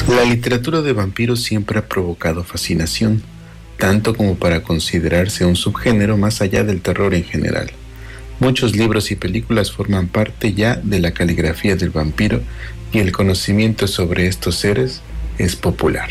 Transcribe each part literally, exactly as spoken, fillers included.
La literatura de vampiros siempre ha provocado fascinación, tanto como para considerarse un subgénero más allá del terror en general. Muchos libros y películas forman parte ya de la caligrafía del vampiro y el conocimiento sobre estos seres es popular.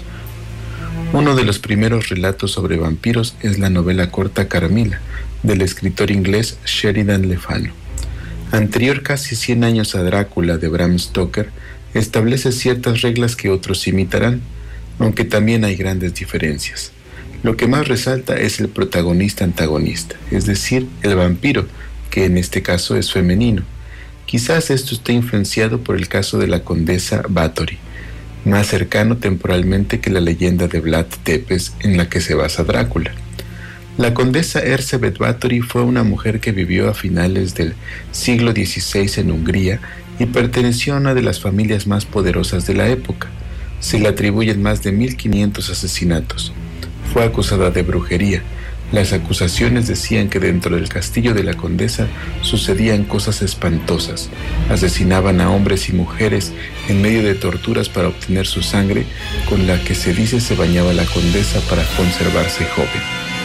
Uno de los primeros relatos sobre vampiros es la novela corta Carmila, del escritor inglés Sheridan Le Fanu. Anterior casi cien años a Drácula de Bram Stoker, establece ciertas reglas que otros imitarán, aunque también hay grandes diferencias. Lo que más resalta es el protagonista-antagonista, es decir, el vampiro, que en este caso es femenino. Quizás esto esté influenciado por el caso de la condesa Bathory, más cercano temporalmente que la leyenda de Vlad Tepes en la que se basa Drácula. La condesa Erzsébet Bathory fue una mujer que vivió a finales del siglo dieciséis en Hungría y perteneció a una de las familias más poderosas de la época. Se le atribuyen más de mil quinientos asesinatos. Fue acusada de brujería. Las acusaciones decían que dentro del castillo de la condesa sucedían cosas espantosas. Asesinaban a hombres y mujeres en medio de torturas para obtener su sangre, con la que se dice se bañaba la condesa para conservarse joven.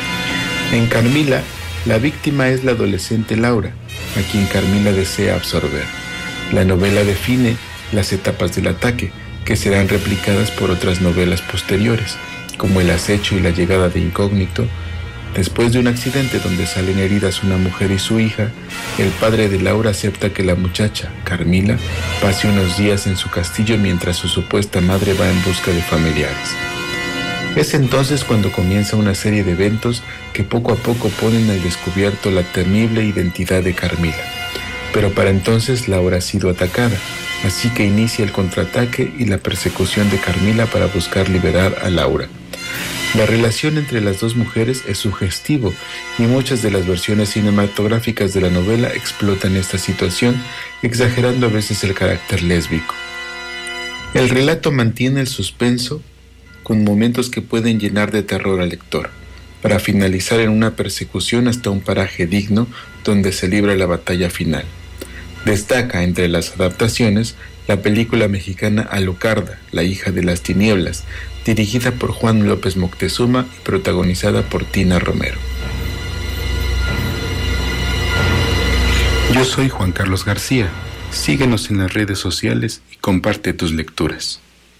En Carmila, la víctima es la adolescente Laura, a quien Carmila desea absorber. La novela define las etapas del ataque, que serán replicadas por otras novelas posteriores, como El acecho y la llegada de Incógnito. Después de un accidente donde salen heridas una mujer y su hija, el padre de Laura acepta que la muchacha, Carmila, pase unos días en su castillo mientras su supuesta madre va en busca de familiares. Es entonces cuando comienza una serie de eventos que poco a poco ponen al descubierto la temible identidad de Carmila. Pero para entonces Laura ha sido atacada, así que inicia el contraataque y la persecución de Carmila para buscar liberar a Laura. La relación entre las dos mujeres es sugestivo y muchas de las versiones cinematográficas de la novela explotan esta situación, exagerando a veces el carácter lésbico. El relato mantiene el suspenso con momentos que pueden llenar de terror al lector, para finalizar en una persecución hasta un paraje digno donde se libra la batalla final. Destaca entre las adaptaciones la película mexicana Alucarda, la hija de las tinieblas, dirigida por Juan López Moctezuma y protagonizada por Tina Romero. Yo soy Juan Carlos García. Síguenos en las redes sociales y comparte tus lecturas.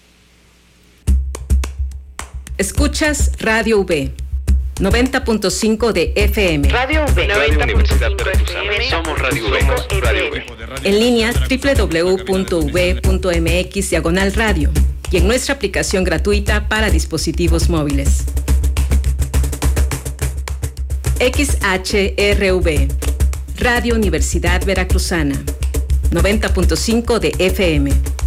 Escuchas Radio V, noventa punto cinco de F M. Radio V, Radio Universidad Veracruzana. Somos Radio V. Radio V. En línea doble u doble u doble u punto u v punto m x diagonal radio y en nuestra aplicación gratuita para dispositivos móviles. X H R V, Radio Universidad Veracruzana, noventa punto cinco de F M.